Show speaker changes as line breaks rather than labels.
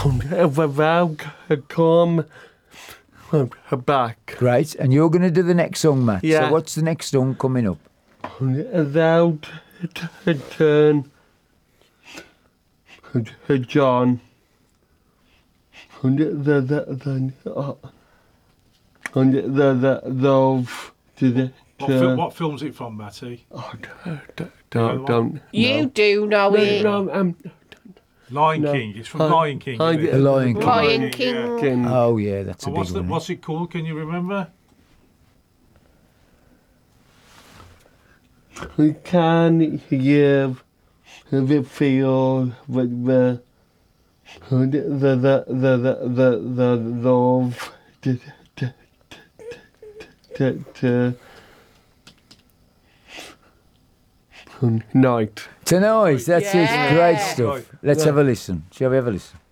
Come back.
Great. And you're going to do the next song, Matt.
Yeah.
So what's the next song coming up?
Thou turn John.
What film's it from, Matty?
Don't.
You do know it.
Lion King. It's from Lion King. Isn't it?
The Lion King.
Lion King.
Oh, yeah, that's a
And
big one.
what's it called? Can you remember?
We can hear the feel with the love night.
Tonight, that's
Yeah.
it. Great stuff.
Right.
Let's have a listen. Shall we have a listen?